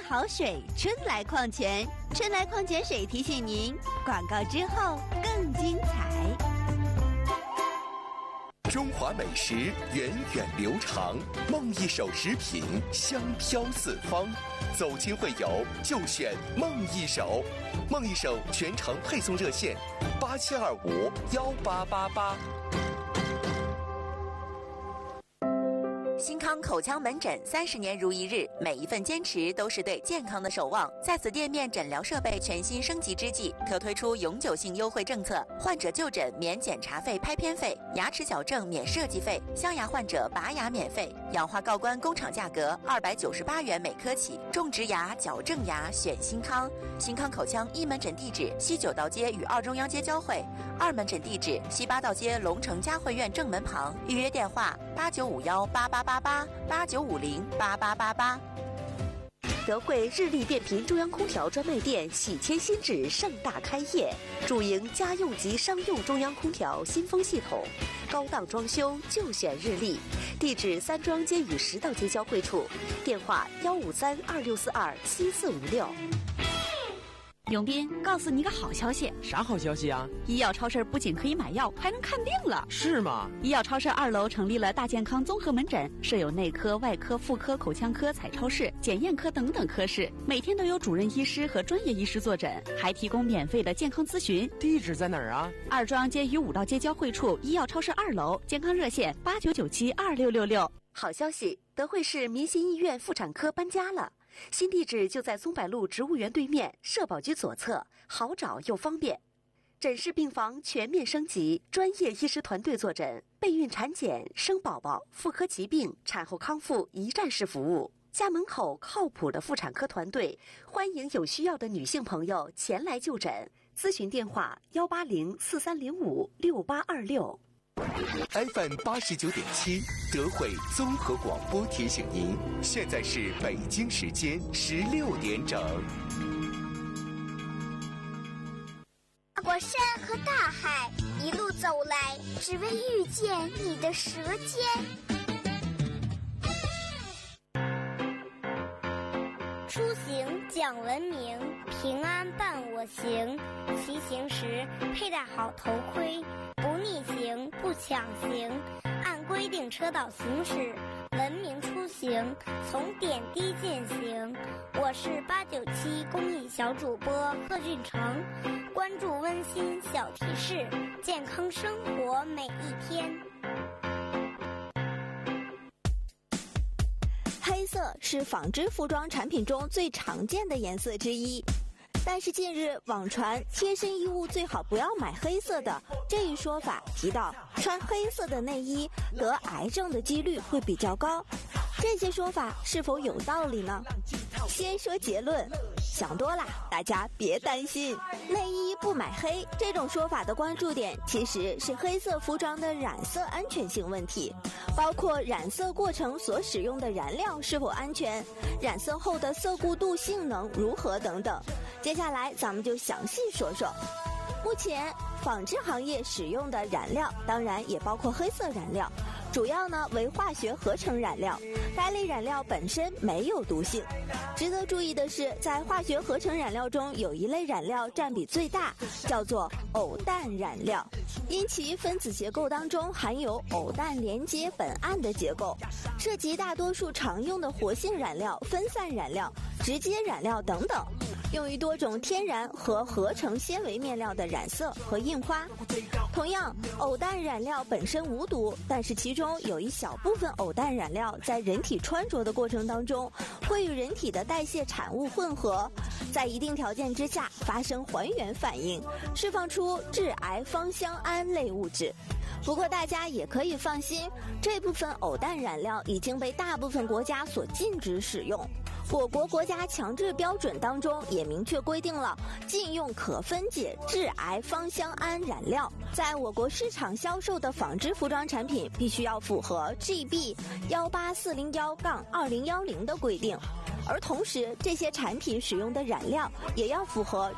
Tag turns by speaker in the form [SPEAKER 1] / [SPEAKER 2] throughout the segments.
[SPEAKER 1] 好水春来矿泉，春来矿泉水提醒您，广告之后更精彩。
[SPEAKER 2] 中华美食源远流长，梦一手食品香飘四方。走亲会友就选梦一手，梦一手全程配送热线87251888。
[SPEAKER 3] 新康口腔门诊30年如一日，每一份坚持都是对健康的守望。在此店面诊疗设备全新升级之际，特推出永久性优惠政策：患者就诊免检查费、拍片费，牙齿矫正免设计费，镶牙患者拔牙免费，氧化锆关工厂价格298元每颗起。种植牙、矫正牙选新康。新康口腔一门诊地址西9道街与2中央街交汇，2门诊地址西8道街龙城嘉汇苑正门旁。预约电话8951888889508888。
[SPEAKER 4] 德惠日立变频中央空调专卖店喜迁新址盛大开业，主营家用及商用中央空调新风系统，高档装修就选日立。地址3庄街与10道街交汇处，电话15326427456。
[SPEAKER 1] 永斌，告诉你个好消息。
[SPEAKER 5] 啥好消息啊？
[SPEAKER 1] 医药超市不仅可以买药，还能看病了。
[SPEAKER 5] 是吗？
[SPEAKER 1] 医药超市2楼成立了大健康综合门诊，设有内科、外科、妇科、口腔科、彩超室、检验科等等科室，每天都有主任医师和专业医师坐诊，还提供免费的健康咨询。
[SPEAKER 5] 地址在哪儿啊
[SPEAKER 1] ？2中央街与5道街交汇处，医药超市2楼，健康热线89972666。
[SPEAKER 4] 好消息，德惠市民心医院妇产科搬家了。新地址就在松柏路植物园对面，社保局左侧，好找又方便。诊室病房全面升级，专业医师团队坐诊，备孕产检、生宝宝、妇科疾病、产后康复一站式服务。家门口靠谱的妇产科团队，欢迎有需要的女性朋友前来就诊。咨询电话18043056826。
[SPEAKER 2] FM 89.7德惠综合广播提醒您，现在是北京时间16点整。
[SPEAKER 6] 跨过山和大海，一路走来，只为遇见你的舌尖。出行讲文明，平安伴我行。骑行时佩戴好头盔，不逆行不抢行，按规定车道行驶，文明出行，从点滴践行。我是897公益小主播贺俊成，关注温馨小提示，健康生活每一天。
[SPEAKER 7] 黑色是纺织服装产品中最常见的颜色之一，但是近日网传贴身衣物最好不要买黑色的这一说法提到，穿黑色的内衣得癌症的几率会比较高。这些说法是否有道理呢？先说结论，想多了，大家别担心。内衣不买黑这种说法的关注点其实是黑色服装的染色安全性问题，包括染色过程所使用的燃料是否安全，染色后的色固度性能如何等等。接下来咱们就详细说说。目前纺织行业使用的燃料当然也包括黑色燃料，主要呢为化学合成燃料，该类燃料本身没有毒性。值得注意的是，在化学合成燃料中有一类燃料占比最大，叫做偶氮燃料，因其分子结构当中含有偶氮连接苯胺的结构，涉及大多数常用的活性燃料、分散燃料、直接燃料等等，用于多种天然和合成纤维面料的染色和印花。同样，偶氮燃料本身无毒，但是其中有一小部分偶氮燃料在人体穿着的过程当中，会与人体的代谢产物混合，在一定条件之下发生还原反应，释放出致癌芳香胺类物质。不过大家也可以放心，这部分偶氮燃料已经被大部分国家所禁止使用。我国国家强制标准当中也明确规定了禁用可分解致癌芳香胺燃料，在我国市场销售的纺织服装产品必须要符合 GB 18401-2010的规定。 而同时这些产品使用的染料也要符合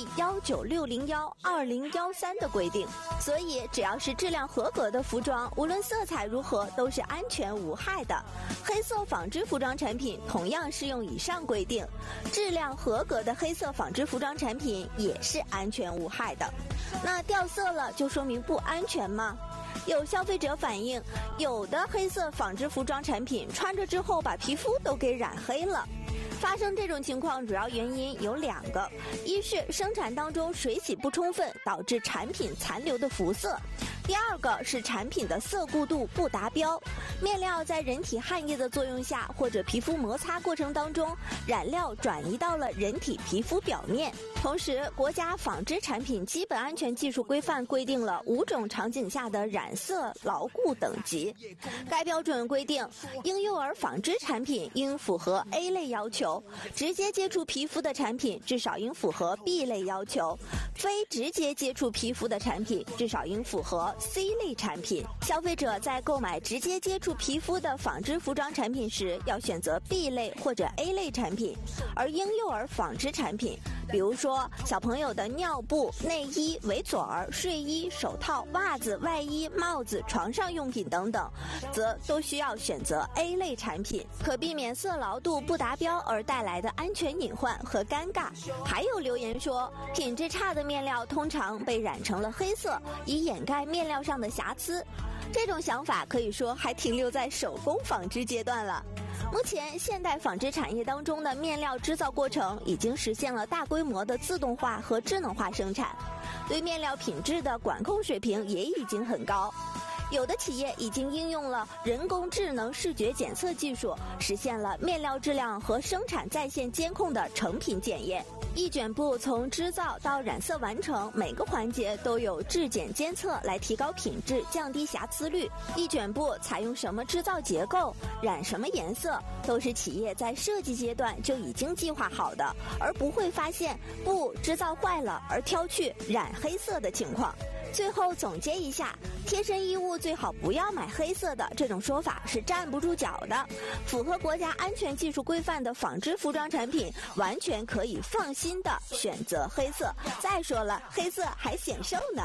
[SPEAKER 7] GB196012013的规定。所以只要是质量合格的服装，无论色彩如何都是安全无害的。黑色纺织服装产品同样适用以上规定，质量合格的黑色纺织服装产品也是安全无害的。那掉色了就说明不安全吗？有消费者反映，有的黑色纺织服装产品穿着之后把皮肤都给染黑了。发生这种情况主要原因有2个，一是生产当中水洗不充分，导致产品残留的肤色；第2个是产品的色固度不达标，面料在人体汗液的作用下或者皮肤摩擦过程当中，染料转移到了人体皮肤表面。同时，国家纺织产品基本安全技术规范规定了5种场景下的染色牢固等级。该标准规定，婴幼儿纺织产品应符合 A 类要求，直接接触皮肤的产品至少应符合 B 类要求，非直接接触皮肤的产品至少应符合 C 类产品。消费者在购买直接接触皮肤的纺织服装产品时，要选择 B 类或者 A 类产品。而婴幼儿纺织产品，比如说小朋友的尿布、内衣、围嘴儿、睡衣、手套、袜子、外衣、帽子、床上用品等等，则都需要选择 A 类产品，可避免色牢度不达标而带来的安全隐患和尴尬。还有留言说，品质差的面料通常被染成了黑色，以掩盖面料上的瑕疵。这种想法可以说还停留在手工纺织阶段了。目前，现代纺织产业当中的面料制造过程已经实现了大规模的自动化和智能化生产，对面料品质的管控水平也已经很高。有的企业已经应用了人工智能视觉检测技术，实现了面料质量和生产在线监控的成品检验。一卷布从织造到染色完成，每个环节都有质检监测来提高品质，降低瑕疵率。一卷布采用什么制造结构，染什么颜色，都是企业在设计阶段就已经计划好的，而不会发现布制造坏了而挑去染黑色的情况。最后总结一下，贴身衣物最好不要买黑色的，这种说法是站不住脚的。符合国家安全技术规范的纺织服装产品，完全可以放心的选择黑色。再说了，黑色还显瘦呢。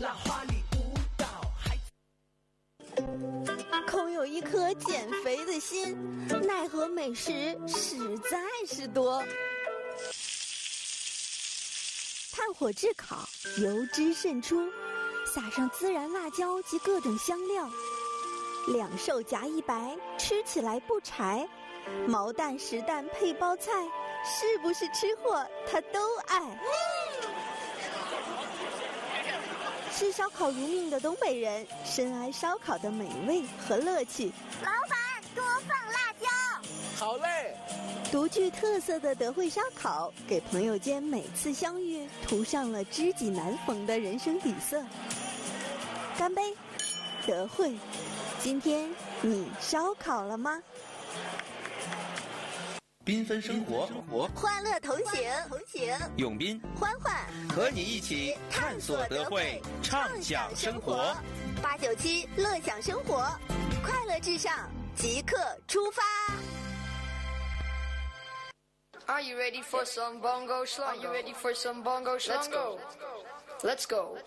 [SPEAKER 7] 空有一颗减肥的心，奈何美食实在是多。炭火炙烤，油脂渗出，撒上孜然辣椒及各种香料，2瘦夹1白，吃起来不柴。毛蛋实蛋配包菜，是不是吃货他都爱。吃烧烤如命的东北人，深谙烧烤的美味和乐趣。
[SPEAKER 6] 老板，多放辣椒。
[SPEAKER 5] 好嘞。
[SPEAKER 7] 独具特色的德惠烧烤，给朋友间每次相遇涂上了知己难逢的人生底色。干杯，德惠！今天你烧烤了吗？
[SPEAKER 2] 缤纷生活，
[SPEAKER 4] 欢乐同行，
[SPEAKER 2] 永斌、
[SPEAKER 4] 欢欢
[SPEAKER 2] 和你一起探索德惠，畅享生活。
[SPEAKER 4] 897乐享生活，快乐至上，即刻出发。
[SPEAKER 8] Are you ready for some bongo shlongo? Are you ready for some bongo shlongo? Let's go.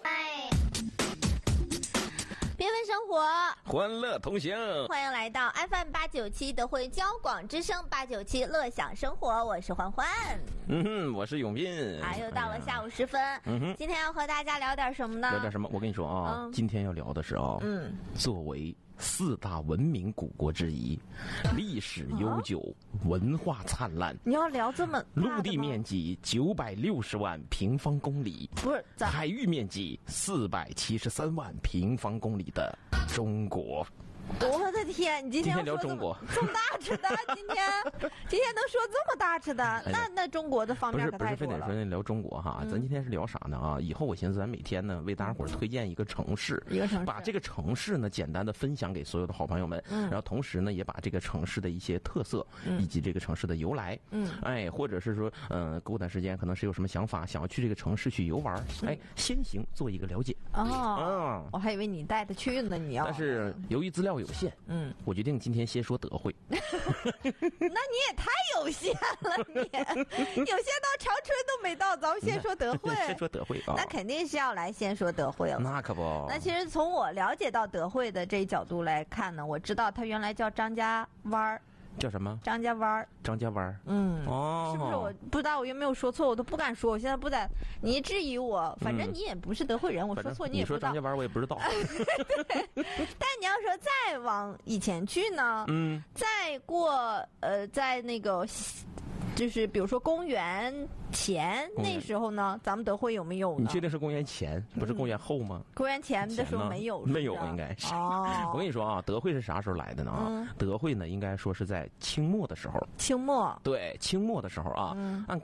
[SPEAKER 7] 缤纷生活，
[SPEAKER 5] 欢乐同行，
[SPEAKER 7] 欢迎来到 FM897 德惠交广之声897乐享生活，我是欢欢。
[SPEAKER 5] 我是永斌。
[SPEAKER 7] 又到了下午10分。今天要和大家聊点什么呢？
[SPEAKER 5] 聊点什么？我跟你说啊，今天要聊的是作为4大文明古国之一，历史悠久，文化灿烂。
[SPEAKER 7] 你要聊这么大的吗？
[SPEAKER 5] 陆地面积960万平方公里，
[SPEAKER 7] 不是
[SPEAKER 5] 海域面积473万平方公里的中国。
[SPEAKER 7] 我的天！你今天
[SPEAKER 5] 聊中国
[SPEAKER 7] 这么大吃的，今天能说这么大吃的，那中国的方面可太多了。不是非得说聊中国哈，咱今天是聊啥呢啊？以后我寻思咱每天呢为大家伙推荐一个城市，把这个城市呢简单的分享给所有的好朋友们，然后同时呢也把这个城市的一些特色以及这个城市的由来，或者是说过段时间可能是有什么想法想要去这个城市去游玩，先行做一个了解。 我还以为你带他去呢，你要。
[SPEAKER 5] 但是由于资料料有限，我决定今天先说德惠。
[SPEAKER 9] 那你也太有限了，你有限到长春都没到，咱们先说德惠。
[SPEAKER 5] 先说德惠啊，
[SPEAKER 9] 那肯定是要来先说德惠了。
[SPEAKER 5] 那可不。
[SPEAKER 9] 那其实从我了解到德惠的这一角度来看呢，我知道它原来叫张家湾儿。
[SPEAKER 5] 叫什么？
[SPEAKER 9] 张家湾儿。
[SPEAKER 5] 张家湾儿。
[SPEAKER 9] 是不是？我不知道我有没有说错，我都不敢说。我现在不敢，你质疑我，反正你也不是德惠人，我说错你也不知道。
[SPEAKER 5] 你说张家湾儿我也不知道。
[SPEAKER 9] 对，但你要说再往以前去呢，再过在那个。就是比如说公元前那时候呢，咱们德惠有没有呢？
[SPEAKER 5] 你确定是公元前，不是公元后吗？
[SPEAKER 9] 公元前的时候没有，
[SPEAKER 5] 没有应该是。我跟你说啊，德惠是啥时候来的呢？德惠呢，应该说是在清末的时候。
[SPEAKER 9] 清末。
[SPEAKER 5] 对，清末的时候啊，按